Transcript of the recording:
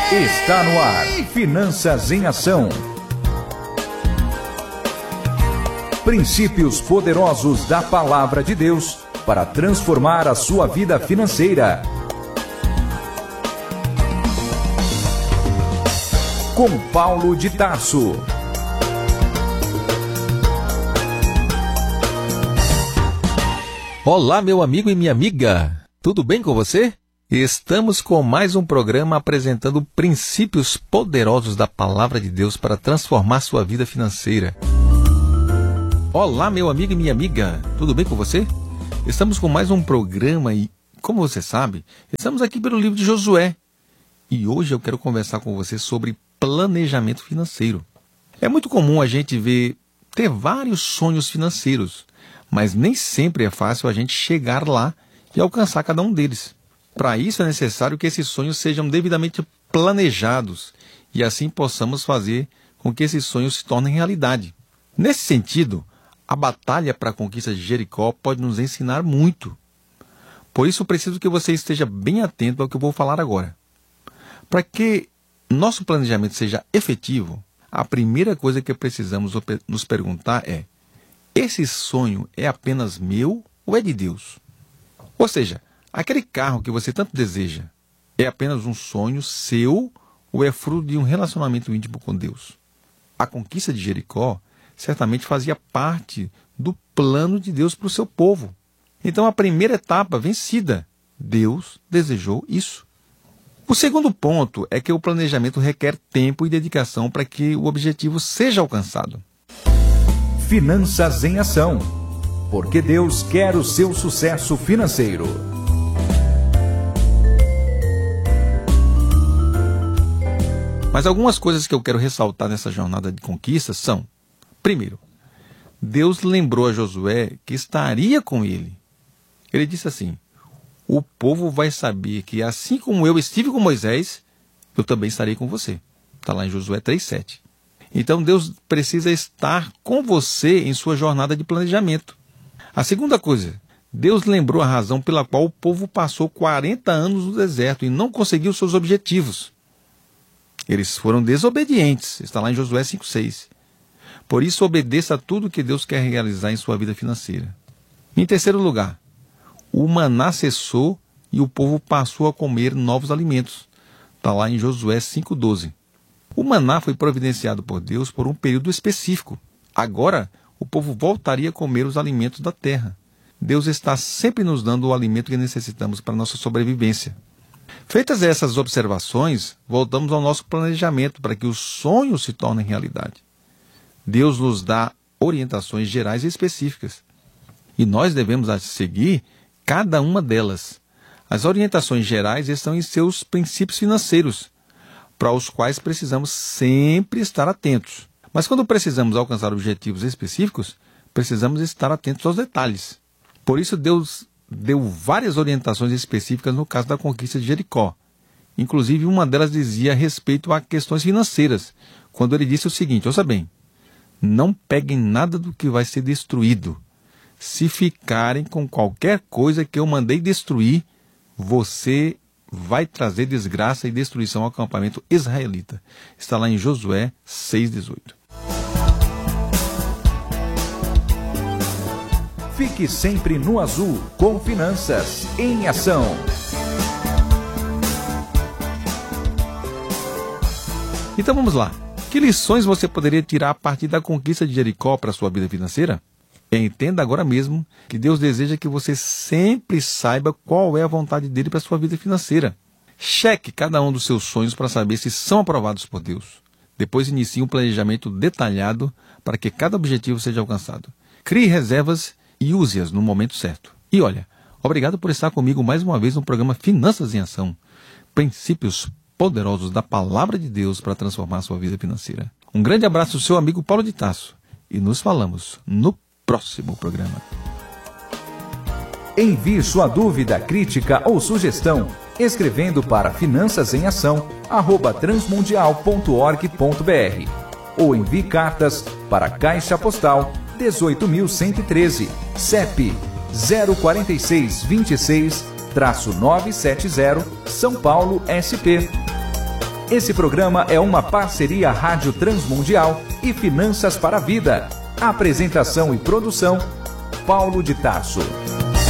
Está no ar, Finanças em Ação. Princípios poderosos da Palavra de Deus para transformar a sua vida financeira. Com Paulo de Tarso. Olá, meu amigo e minha amiga. Tudo bem com você? Estamos com mais um programa apresentando princípios poderosos da Palavra de Deus para transformar sua vida financeira. Olá, meu amigo e minha amiga. Tudo bem com você? Estamos com mais um programa e, como você sabe, estamos aqui pelo livro de Josué. E hoje eu quero conversar com você sobre planejamento financeiro. É muito comum a gente ter vários sonhos financeiros, mas nem sempre é fácil a gente chegar lá e alcançar cada um deles. Para isso é necessário que esses sonhos sejam devidamente planejados e assim possamos fazer com que esses sonhos se tornem realidade. Nesse sentido, a batalha para a conquista de Jericó pode nos ensinar muito. Por isso, preciso que você esteja bem atento ao que eu vou falar agora. Para que nosso planejamento seja efetivo, a primeira coisa que precisamos nos perguntar é: esse sonho é apenas meu ou é de Deus? Ou seja, aquele carro que você tanto deseja é apenas um sonho seu ou é fruto de um relacionamento íntimo com Deus? A conquista de Jericó certamente fazia parte do plano de Deus para o seu povo. Então, a primeira etapa vencida, Deus desejou isso. O segundo ponto é que o planejamento requer tempo e dedicação para que o objetivo seja alcançado. Finanças em Ação, porque Deus quer o seu sucesso financeiro. Mas algumas coisas que eu quero ressaltar nessa jornada de conquista são: primeiro, Deus lembrou a Josué que estaria com ele. Ele disse assim: o povo vai saber que assim como eu estive com Moisés, eu também estarei com você. Está lá em Josué 3,7. Então Deus precisa estar com você em sua jornada de planejamento. A segunda coisa, Deus lembrou a razão pela qual o povo passou 40 anos no deserto e não conseguiu seus objetivos. Eles foram desobedientes, está lá em Josué 5,6. Por isso, obedeça a tudo que Deus quer realizar em sua vida financeira. Em terceiro lugar, o maná cessou e o povo passou a comer novos alimentos. Está lá em Josué 5,12. O maná foi providenciado por Deus por um período específico. Agora, o povo voltaria a comer os alimentos da terra. Deus está sempre nos dando o alimento que necessitamos para a nossa sobrevivência. Feitas essas observações, voltamos ao nosso planejamento para que os sonhos se tornem realidade. Deus nos dá orientações gerais e específicas, e nós devemos seguir cada uma delas. As orientações gerais estão em seus princípios financeiros, para os quais precisamos sempre estar atentos. Mas quando precisamos alcançar objetivos específicos, precisamos estar atentos aos detalhes. Por isso, Deus deu várias orientações específicas no caso da conquista de Jericó. Inclusive, uma delas dizia respeito a questões financeiras, quando ele disse o seguinte: ouça bem, não peguem nada do que vai ser destruído. Se ficarem com qualquer coisa que eu mandei destruir, você vai trazer desgraça e destruição ao acampamento israelita. Está lá em Josué 6,18. Fique sempre no azul com Finanças em Ação. Então vamos lá. Que lições você poderia tirar a partir da conquista de Jericó para a sua vida financeira? Entenda agora mesmo que Deus deseja que você sempre saiba qual é a vontade dele para a sua vida financeira. Cheque cada um dos seus sonhos para saber se são aprovados por Deus. Depois inicie um planejamento detalhado para que cada objetivo seja alcançado. Crie reservas e use-as no momento certo. E olha, obrigado por estar comigo mais uma vez no programa Finanças em Ação. Princípios poderosos da Palavra de Deus para transformar a sua vida financeira. Um grande abraço do seu amigo Paulo de Tarso. E nos falamos no próximo programa. Envie sua dúvida, crítica ou sugestão escrevendo para finançasemAção@transmundial.org.br ou envie cartas para Caixa Postal 18.113, CEP 04626-970, São Paulo, SP. Esse programa é uma parceria Rádio Transmundial e Finanças para a Vida. Apresentação e produção, Paulo de Tarso.